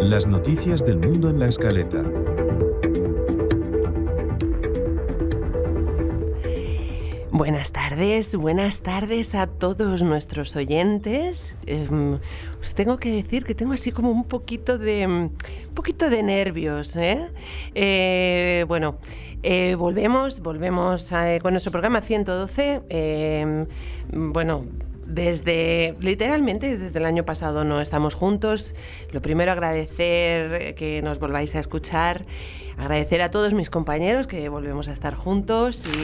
Las noticias del mundo en La Escaleta. Buenas tardes a todos nuestros oyentes. Os tengo que decir que tengo así como un poquito de nervios, volvemos con nuestro programa 112. Literalmente desde el año pasado no estamos juntos. Lo primero, agradecer que nos volváis a escuchar, agradecer a todos mis compañeros que volvemos a estar juntos y...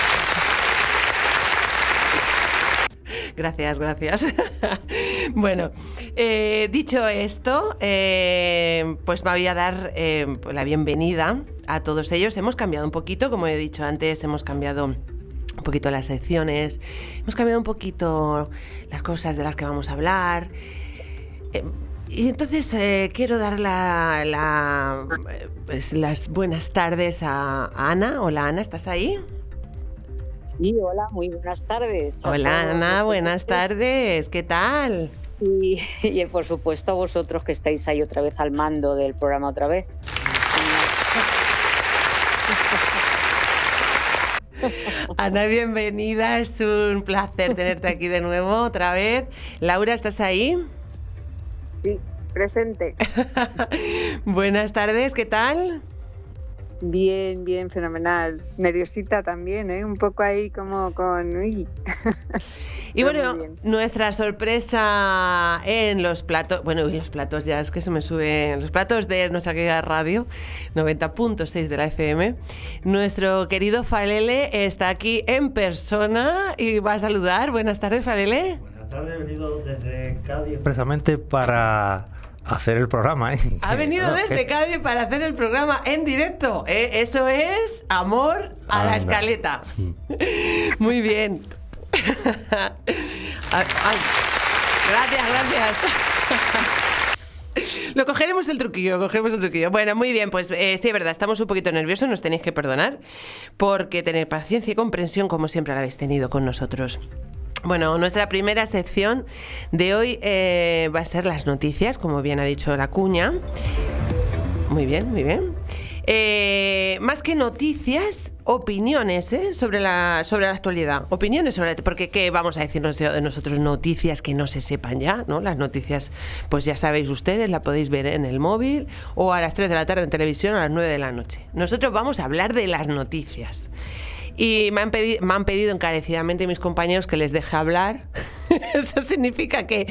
Gracias. Bueno, dicho esto, pues me voy a dar la bienvenida a todos ellos. Hemos cambiado un poquito, como he dicho antes, hemos cambiado un poquito las secciones, hemos cambiado un poquito las cosas de las que vamos a hablar. Y entonces quiero dar las buenas tardes a Ana. Hola, Ana, ¿estás ahí? Sí, hola, muy buenas tardes. Hola, Ana, buenas tardes. ¿Qué tal? Y por supuesto a vosotros que estáis ahí otra vez al mando del programa otra vez. Ana, bienvenida. Es un placer tenerte aquí de nuevo otra vez. Laura, ¿estás ahí? Sí, presente. Buenas tardes, ¿qué tal? Bien, fenomenal. Nerviosita también, Un poco ahí como con... Uy. Y bueno, nuestra sorpresa en los platos... Bueno, y los platos ya es que se me suben... Los platos de nuestra querida radio, 90.6 de la FM. Nuestro querido Falele está aquí en persona y va a saludar. Buenas tardes, Falele. Buenas tardes, he venido desde Cádiz expresamente para... hacer el programa, Ha venido desde Cádiz para hacer el programa en directo. Eso es amor a la escaleta. Muy bien. Gracias. Lo cogeremos el truquillo. Bueno, muy bien, pues sí, es verdad, estamos un poquito nerviosos, nos tenéis que perdonar, porque tener paciencia y comprensión, como siempre la habéis tenido con nosotros. Bueno, nuestra primera sección de hoy va a ser las noticias, como bien ha dicho la cuña. Muy bien. Más que noticias, opiniones sobre la actualidad. Opiniones sobre... Porque ¿qué vamos a decirnos de nosotros? Noticias que no se sepan ya, ¿no? Las noticias, pues ya sabéis ustedes, la podéis ver en el móvil o a las 3 de la tarde en televisión, a las 9 de la noche. Nosotros vamos a hablar de las noticias. Y me han pedido encarecidamente mis compañeros que les deje hablar. Eso significa que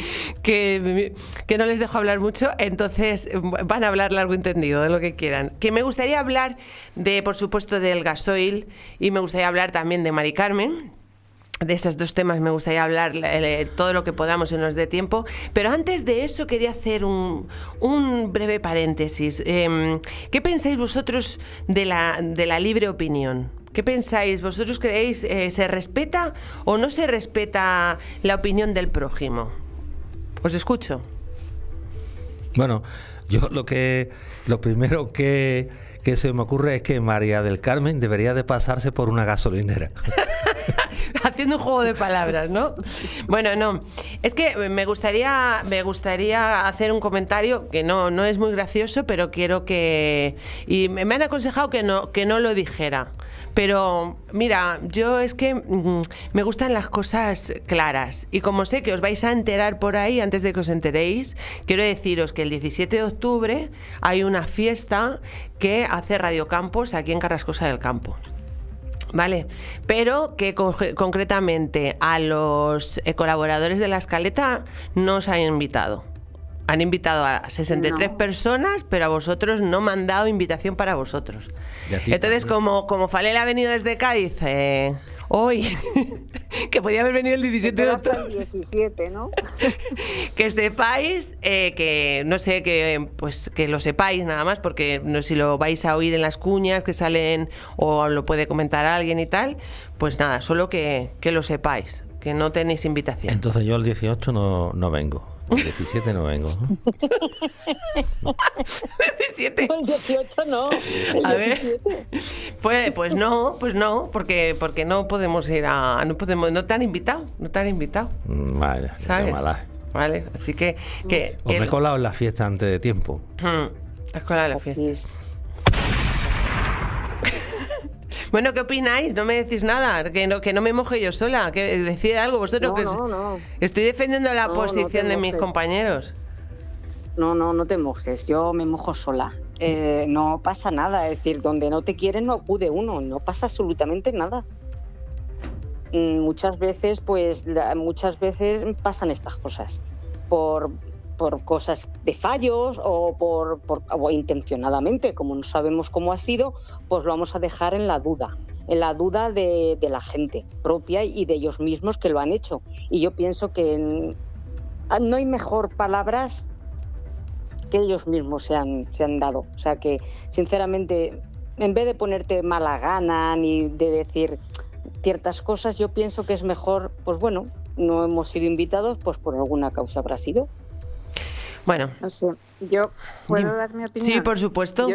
no les dejo hablar mucho, entonces van a hablar largo y tendido de lo que quieran. Que me gustaría hablar por supuesto, del gasoil, y me gustaría hablar también de Mari Carmen. De esos dos temas me gustaría hablar todo lo que podamos y nos dé tiempo. Pero antes de eso quería hacer un breve paréntesis. ¿Qué pensáis vosotros de la libre opinión? ¿Qué pensáis? ¿Vosotros creéis se respeta o no se respeta la opinión del prójimo? Os escucho. Bueno, yo lo primero que se me ocurre es que María del Carmen debería de pasarse por una gasolinera. Haciendo un juego de palabras, ¿no? Bueno, no. Es que me gustaría hacer un comentario que no es muy gracioso, pero quiero que... Y me han aconsejado que no lo dijera. Pero, mira, yo es que me gustan las cosas claras. Y como sé que os vais a enterar por ahí, antes de que os enteréis, quiero deciros que el 17 de octubre hay una fiesta que hace Radio Campos aquí en Carrascosa del Campo. Vale, pero que concretamente a los colaboradores de La Escaleta no os han invitado. Han invitado a 63 personas, pero a vosotros no me han dado invitación para vosotros. Entonces, como Falele ha venido desde Cádiz hoy, que podía haber venido el 17 de octubre. El 17, ¿no? Que sepáis, que no sé, que lo sepáis nada más, porque no sé si lo vais a oír en las cuñas que salen o lo puede comentar alguien y tal, pues nada, solo que lo sepáis, que no tenéis invitación. Entonces yo el 18 no vengo. El 17 no vengo. 17. El 18 no. A ver. Pues no, porque no podemos ir no te han invitado. Vaya, ¿sabes? ¿vale? Así que O me he colado en la fiesta antes de tiempo. Has colado la fiesta. Bueno, ¿qué opináis? No me decís nada, que no me moje yo sola, que decid algo vosotros. No. Estoy defendiendo la No, posición no te de mis mojes. compañeros. No te mojes, yo me mojo sola. No pasa nada, es decir, donde no te quieren no acude uno, no pasa absolutamente nada. Muchas veces pasan estas cosas por cosas de fallos o intencionadamente, como no sabemos cómo ha sido, pues lo vamos a dejar en la duda de la gente propia y de ellos mismos que lo han hecho. Y yo pienso que no hay mejor palabras que ellos mismos se han dado. O sea que, sinceramente, en vez de ponerte mala gana ni de decir ciertas cosas, yo pienso que es mejor, pues bueno, no hemos sido invitados, pues por alguna causa habrá sido. Bueno. No sé, yo puedo dar mi opinión. Sí, por supuesto.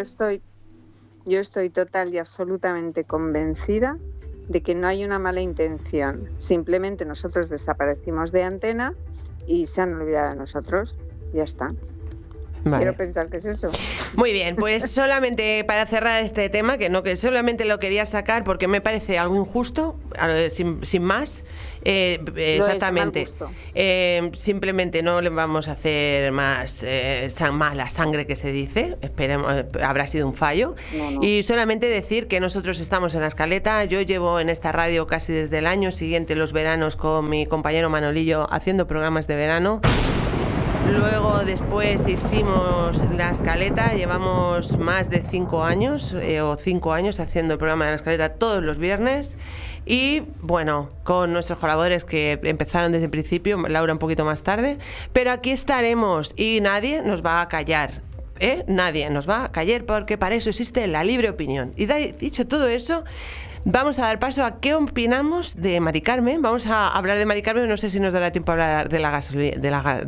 Yo estoy total y absolutamente convencida de que no hay una mala intención. Simplemente nosotros desaparecimos de antena y se han olvidado de nosotros. Ya está. Vale. Quiero pensar que es eso. Muy bien, pues solamente para cerrar este tema, que solamente lo quería sacar porque me parece algo injusto, sin más, exactamente. Simplemente no le vamos a hacer más la sangre que se dice, esperemos, habrá sido un fallo. No. Y solamente decir que nosotros estamos en La Escaleta, yo llevo en esta radio casi desde el año siguiente, los veranos, con mi compañero Manolillo haciendo programas de verano. Luego después hicimos La Escaleta, llevamos más de 5 años haciendo el programa de La Escaleta todos los viernes y bueno, con nuestros colaboradores que empezaron desde el principio, Laura un poquito más tarde, pero aquí estaremos y nadie nos va a callar. Nadie nos va a callar porque para eso existe la libre opinión. Y dicho todo eso, vamos a dar paso a qué opinamos de Mari Carmen. Vamos a hablar de Mari Carmen, no sé si nos dará tiempo a hablar de la gasolina,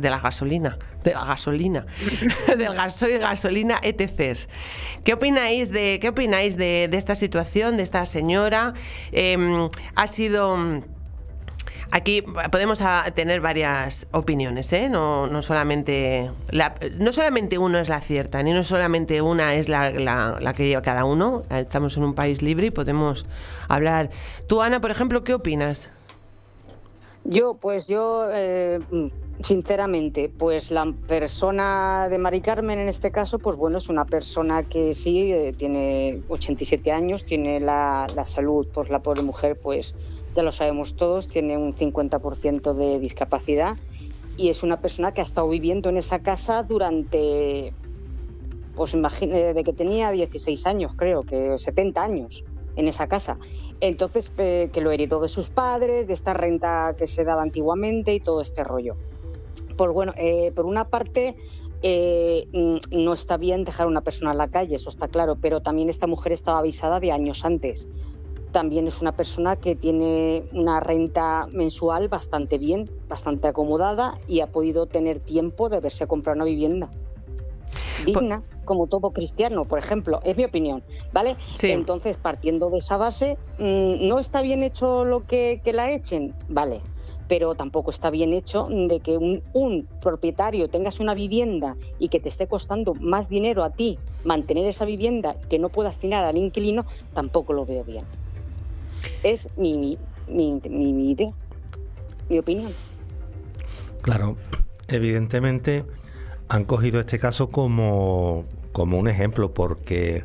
del gasoil, gasolina, etc. ¿Qué opináis de esta situación, de esta señora? Ha sido... Aquí podemos tener varias opiniones, no solamente uno es la cierta, ni no solamente una es la que lleva cada uno. Estamos en un país libre y podemos hablar. Tú, Ana, por ejemplo, ¿qué opinas? Yo, sinceramente, pues la persona de Mari Carmen en este caso, pues bueno, es una persona que sí, tiene 87 años, tiene la salud, pues la pobre mujer, pues ya lo sabemos todos, tiene un 50% de discapacidad y es una persona que ha estado viviendo en esa casa durante, pues imagínate, de que tenía 16 años, creo que 70 años en esa casa. Entonces, que lo heredó de sus padres, de esta renta que se daba antiguamente y todo este rollo. Pues bueno, por una parte, no está bien dejar a una persona en la calle, eso está claro, pero también esta mujer estaba avisada de años antes. También es una persona que tiene una renta mensual bastante bien, bastante acomodada y ha podido tener tiempo de haberse comprado una vivienda digna, como todo cristiano, por ejemplo, es mi opinión, ¿vale? Sí. Entonces, partiendo de esa base, ¿no está bien hecho lo que la echen? Vale, pero tampoco está bien hecho de que un propietario tengas una vivienda y que te esté costando más dinero a ti mantener esa vivienda que no puedas tirar al inquilino, tampoco lo veo bien. Es mi idea, mi opinión. Claro, evidentemente han cogido este caso como un ejemplo porque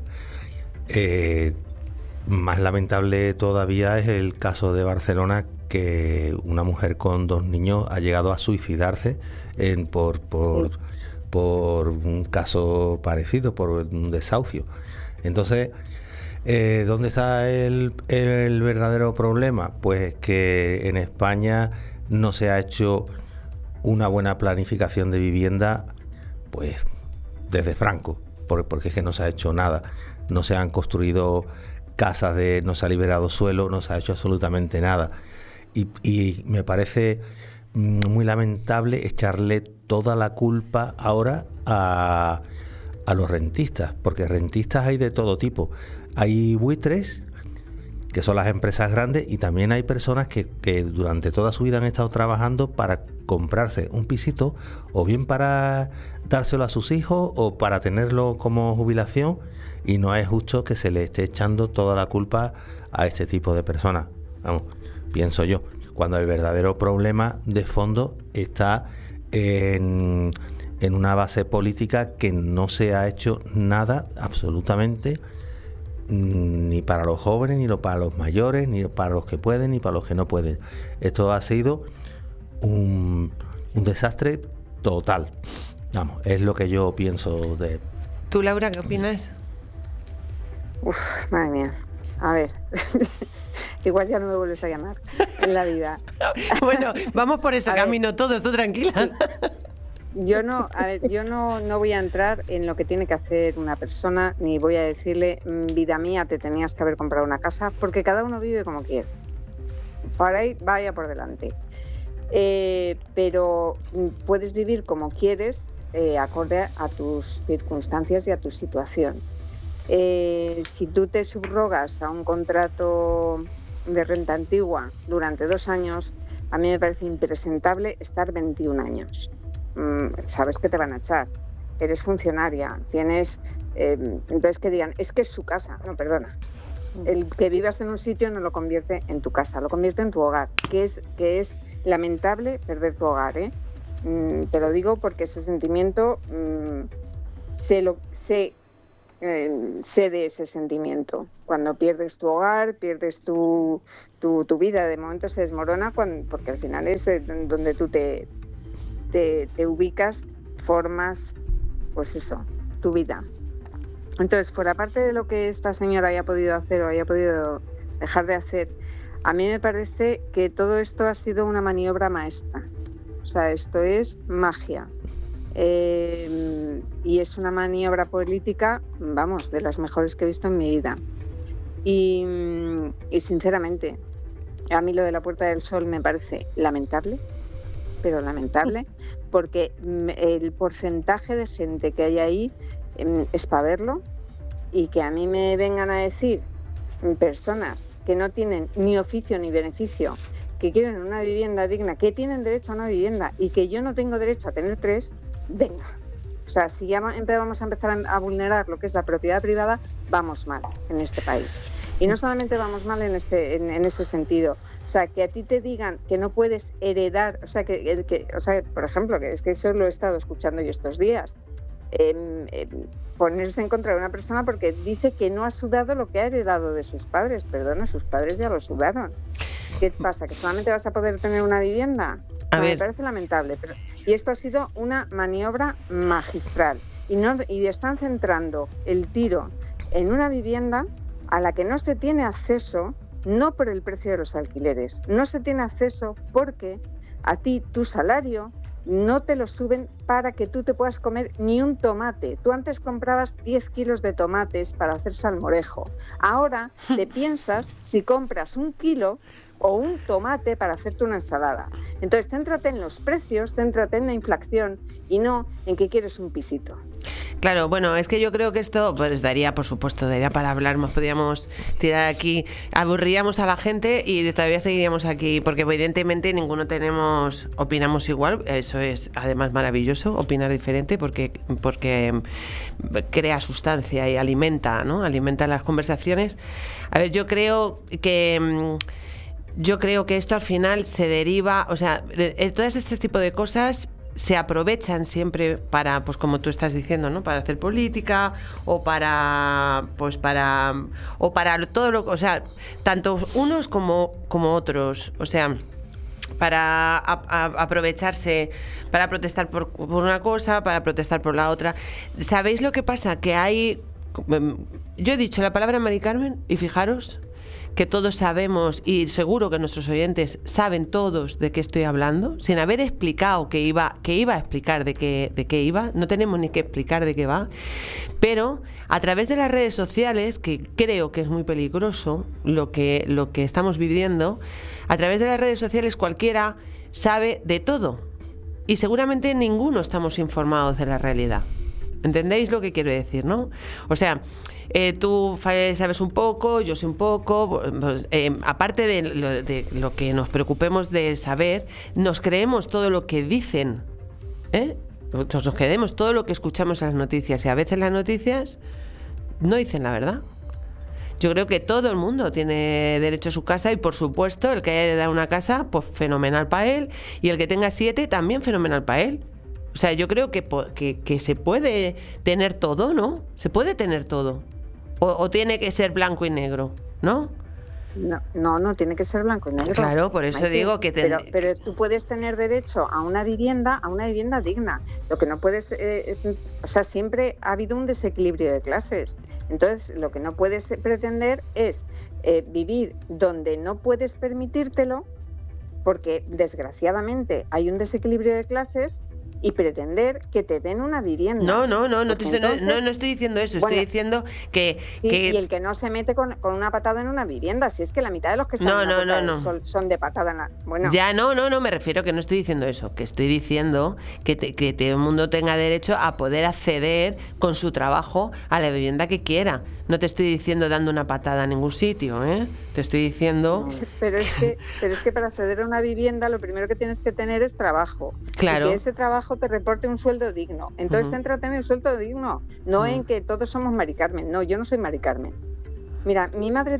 más lamentable todavía es el caso de Barcelona, que una mujer con 2 niños ha llegado a suicidarse por un caso parecido, por un desahucio. Entonces, ¿dónde está el verdadero problema? Pues que en España no se ha hecho una buena planificación de vivienda, pues desde Franco, porque es que no se ha hecho nada. No se han construido casas, no se ha liberado suelo, no se ha hecho absolutamente nada. Y me parece muy lamentable echarle toda la culpa ahora a los rentistas, porque rentistas hay de todo tipo. Hay buitres, que son las empresas grandes, y también hay personas que durante toda su vida han estado trabajando para comprarse un pisito, o bien para dárselo a sus hijos o para tenerlo como jubilación, y no es justo que se le esté echando toda la culpa a este tipo de personas. Vamos, pienso yo, cuando el verdadero problema de fondo está en una base política que no se ha hecho nada absolutamente, ni para los jóvenes, ni para los mayores, ni para los que pueden, ni para los que no pueden. Esto ha sido un desastre total. Vamos, es lo que yo pienso de... ¿Tú, Laura, qué opinas? Uf, madre mía. A ver, igual ya no me vuelves a llamar en la vida. Bueno, vamos por ese camino todos, tú tranquila. Yo no voy a entrar en lo que tiene que hacer una persona, ni voy a decirle, vida mía, te tenías que haber comprado una casa, porque cada uno vive como quiere. Por ahí vaya por delante. Pero puedes vivir como quieres, acorde a tus circunstancias y a tu situación. Si tú te subrogas a un contrato de renta antigua durante 2 años, a mí me parece impresentable estar 21 años. Sabes que te van a echar, eres funcionaria, tienes... entonces que digan, es que es su casa. No, perdona. El que vivas en un sitio no lo convierte en tu casa, lo convierte en tu hogar, que es lamentable perder tu hogar, te lo digo porque ese sentimiento sé de ese sentimiento. Cuando pierdes tu hogar, pierdes tu vida, de momento se desmorona porque al final es donde tú te ubicas, formas, pues eso, tu vida. Entonces, por aparte de lo que esta señora haya podido hacer o haya podido dejar de hacer, a mí me parece que todo esto ha sido una maniobra maestra. O sea, esto es magia. Y es una maniobra política, vamos, de las mejores que he visto en mi vida. Y sinceramente, a mí lo de la Puerta del Sol me parece lamentable, pero lamentable, porque el porcentaje de gente que hay ahí es para verlo, y que a mí me vengan a decir personas que no tienen ni oficio ni beneficio, que quieren una vivienda digna, que tienen derecho a una vivienda y que yo no tengo derecho a tener 3, venga. O sea, si ya vamos a empezar a vulnerar lo que es la propiedad privada, vamos mal en este país. Y no solamente vamos mal en ese sentido. O sea, que a ti te digan que no puedes heredar, o sea, por ejemplo, que es que eso lo he estado escuchando yo estos días, ponerse en contra de una persona porque dice que no ha sudado lo que ha heredado de sus padres. Perdona, sus padres ya lo sudaron. ¿Qué pasa? ¿Que solamente vas a poder tener una vivienda? Me parece lamentable. Y esto ha sido una maniobra magistral. Y están centrando el tiro en una vivienda a la que no se tiene acceso, no por el precio de los alquileres, no se tiene acceso porque a ti tu salario no te lo suben para que tú te puedas comer ni un tomate. Tú antes comprabas 10 kilos de tomates para hacer salmorejo. Ahora te piensas si compras 1 kilo o un tomate para hacerte una ensalada. Entonces, céntrate en los precios, céntrate en la inflación y no en que quieres un pisito. Claro, bueno, es que yo creo que esto pues daría, por supuesto, daría para hablar, nos podríamos tirar aquí, aburriríamos a la gente y todavía seguiríamos aquí, porque evidentemente ninguno opinamos igual, eso es además maravilloso, opinar diferente porque crea sustancia y alimenta las conversaciones. A ver, yo creo que esto al final se deriva, o sea, todas este tipo de cosas se aprovechan siempre para, pues como tú estás diciendo, ¿no? Para hacer política o para todo lo, o sea, tanto unos como otros, o sea, para aprovecharse, para protestar por una cosa, para protestar por la otra. ¿Sabéis lo que pasa? Que hay, yo he dicho la palabra Mari Carmen y fijaros que todos sabemos, y seguro que nuestros oyentes saben todos de qué estoy hablando, sin haber explicado que iba a explicar de qué iba, no tenemos ni que explicar de qué va, pero a través de las redes sociales, que creo que es muy peligroso lo que estamos viviendo, a través de las redes sociales cualquiera sabe de todo, y seguramente ninguno estamos informados de la realidad. ¿Entendéis lo que quiero decir, no? O sea, tú sabes un poco, yo sé un poco, pues, aparte de lo que nos preocupemos de saber, nos creemos todo lo que dicen, nos creemos todo lo que escuchamos en las noticias, y a veces las noticias no dicen la verdad. Yo creo que todo el mundo tiene derecho a su casa, y por supuesto el que haya heredado una casa, pues fenomenal para él, y el que tenga 7 también fenomenal para él. O sea, yo creo que se puede tener todo, ¿no? Se puede tener todo. O tiene que ser blanco y negro, ¿no? No tiene que ser blanco y negro. Claro, por eso digo que... Pero tú puedes tener derecho a una vivienda digna. Lo que no puedes... o sea, siempre ha habido un desequilibrio de clases. Entonces, lo que no puedes pretender es vivir donde no puedes permitírtelo, porque desgraciadamente hay un desequilibrio de clases, y pretender que te den una vivienda. No estoy diciendo eso, bueno, estoy diciendo que... Y el que no se mete con una patada en una vivienda, si es que la mitad de los que están son de patada en la... Bueno. Ya, no, me refiero que no estoy diciendo eso, que estoy diciendo que todo el mundo tenga derecho a poder acceder con su trabajo a la vivienda que quiera. No te estoy diciendo dando una patada a ningún sitio, ¿eh? Te estoy diciendo... Pero es que para acceder a una vivienda lo primero que tienes que tener es trabajo. Claro. Y que ese trabajo te reporte un sueldo digno. Entonces céntrate en el sueldo digno, no en que todos somos Mari Carmen. No, yo no soy Mari Carmen. Mira, mi madre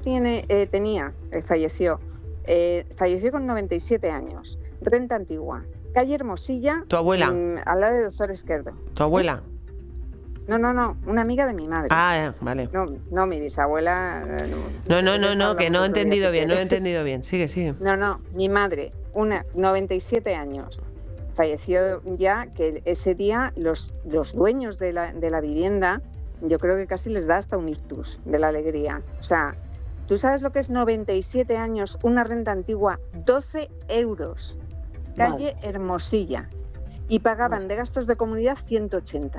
falleció con 97 años, renta antigua, calle Hermosilla. ¿Tu abuela? Al lado de Doctor Esquerdo. ¿Tu abuela? No, una amiga de mi madre. Ah, vale. No, mi bisabuela... No, que no he entendido bien, sigue. No, mi madre, 97 años, falleció ya, que ese día los dueños de la vivienda, yo creo que casi les da hasta un ictus de la alegría. O sea, ¿tú sabes lo que es 97 años, una renta antigua, 12 euros, calle vale. Hermosilla, y pagaban vale. de gastos de comunidad 180?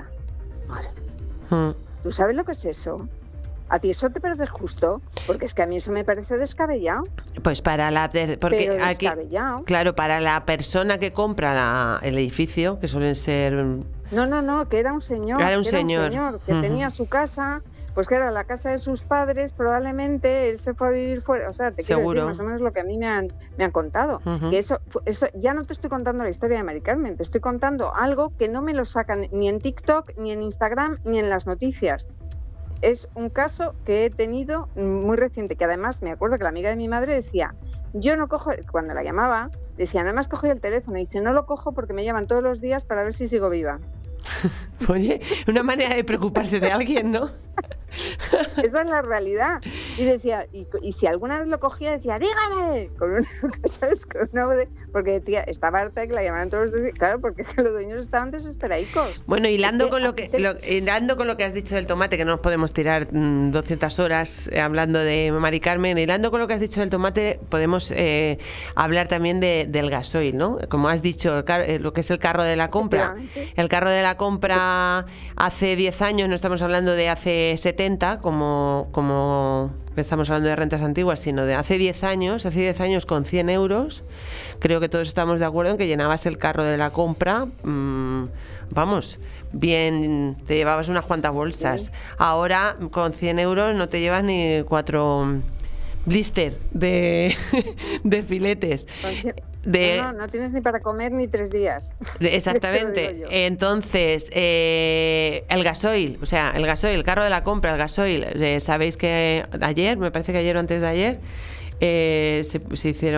Vale. ¿Tú sabes lo que es eso? ¿A ti eso te parece justo? Porque es que a mí eso me parece descabellado. Pues para porque pero aquí, descabellado. Claro, para la persona que compra el edificio, que suelen ser... No, que era un señor. Era un señor que tenía su casa, pues que era la casa de sus padres, probablemente él se fue a vivir fuera. O sea, te quiero decir más o menos lo que a mí me han contado. Que eso ya no te estoy contando la historia de Mari Carmen, te estoy contando algo que no me lo sacan ni en TikTok, ni en Instagram, ni en las noticias. Es un caso que he tenido muy reciente, que además me acuerdo que la amiga de mi madre decía, yo no cojo, cuando la llamaba, decía, nada más cojo el teléfono, y si no lo cojo porque me llaman todos los días para ver si sigo viva. Oye, una manera de preocuparse de alguien, ¿no? Esa es la realidad. Y decía, y si alguna vez lo cogía, decía, dígame, ¿sabes? Con una voz porque decía, estaba harta de que la llamaran todos los días. Claro, porque los dueños estaban desesperadicos. Bueno, hilando con lo que has dicho del tomate, que no nos podemos tirar 200 horas hablando de Mari Carmen, hilando con lo que has dicho del tomate, podemos hablar también del gasoil, ¿no? Como has dicho, lo que es el carro de la compra. El carro de la compra hace 10 años, no estamos hablando de hace 70, como estamos hablando de rentas antiguas, sino de hace 10 años con 100 euros, creo que todos estamos de acuerdo en que llenabas el carro de la compra, vamos, bien, te llevabas unas cuantas bolsas. Sí. Ahora con 100 euros no te llevas ni 4 blister de filetes. No tienes ni para comer ni 3 días. Exactamente. Entonces, el gasoil, el carro de la compra, el gasoil, sabéis que ayer, me parece que ayer o antes de ayer, se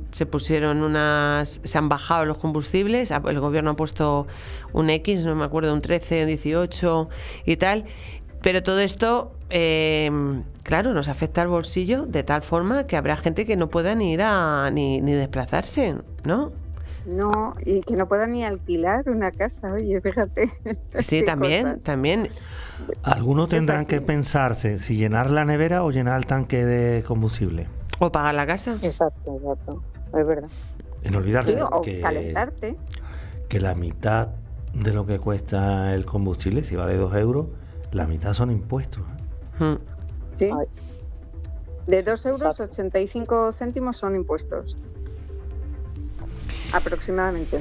han bajado los combustibles, el gobierno ha puesto un X, no me acuerdo, un 13, un 18 y tal. Pero todo esto, claro, nos afecta al bolsillo de tal forma que habrá gente que no pueda ni ir ni desplazarse, ¿no? No, y que no pueda ni alquilar una casa, oye, fíjate. Sí, también. Algunos tendrán que pensarse si llenar la nevera o llenar el tanque de combustible. O pagar la casa. Exacto, es verdad. En olvidarse que calentarte. Que la mitad de lo que cuesta el combustible, si vale 2 euros, la mitad son impuestos. Sí. De 2 euros, 85 céntimos son impuestos. Aproximadamente.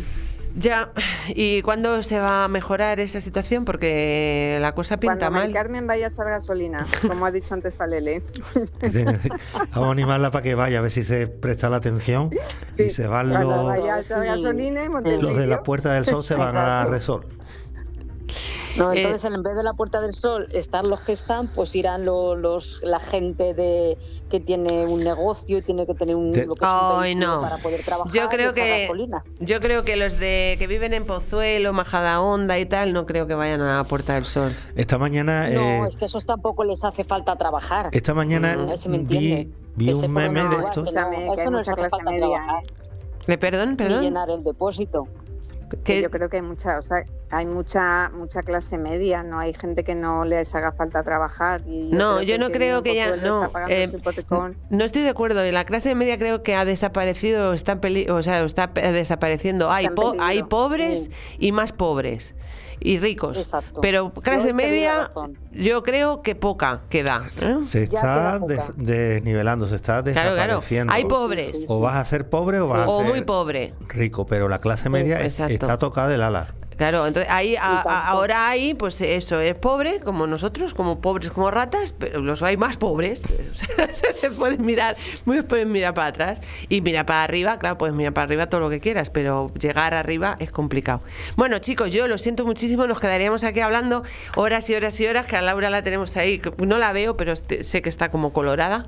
Ya, ¿y cuándo se va a mejorar esa situación? Porque la cosa pinta Cuando Mari mal. Carmen vaya a echar gasolina, como ha dicho antes Falele. Vamos a animarla para que vaya, a ver si se presta la atención y se van Cuando vaya a echar Sí. gasolina y monte el los de la vídeo. Puerta del Sol se van a Exacto. Resol. No, entonces en vez de la Puerta del Sol están los que están, pues irán la gente que tiene un negocio y tiene que tener lo que es un Ay, vehículo no. para poder trabajar. Yo creo y echar que gasolina. los que viven en Pozuelo, Majadahonda y tal, no creo que vayan a la Puerta del Sol. Esta mañana, No, es que esos tampoco les hace falta trabajar. esta mañana Si me entiendes. vi Que un se ponen meme de igual, esto. que Escúchame, que hay eso no les mucha hace clase falta media, trabajar, Perdón, ni perdón. llenar el depósito. Que yo creo que hay mucha mucha clase media, no hay gente que no les haga falta trabajar. Y No, yo el no vive creo en que ya Pozuelo no. está pagando su hipotecón. No estoy de acuerdo. En la clase media creo que ha desaparecido, está desapareciendo. Hay Está en peligro. hay pobres Sí. y más pobres y ricos. Exacto. Pero Yo clase te doy la media, razón. yo creo que poca queda. ¿eh? Se Ya está queda poca. desnivelando, se está Claro, claro. desapareciendo. Hay Sí, pobres sí, sí. O vas a ser pobre o vas a o ser muy pobre. rico, pero la clase media exacto. está tocada del ala. Claro, entonces tanto. ahora hay, pues eso, es pobre como nosotros, como pobres como ratas, pero los hay más pobres. O sea, se pueden mirar para atrás y mirar para arriba, claro, puedes mirar para arriba todo lo que quieras, pero llegar arriba es complicado. Bueno, chicos, yo lo siento muchísimo, nos quedaríamos aquí hablando horas y horas y horas, que a Laura la tenemos ahí, que no la veo, pero sé que está como colorada.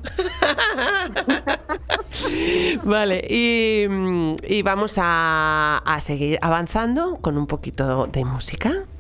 Vale, y vamos a seguir avanzando con un poquito de música.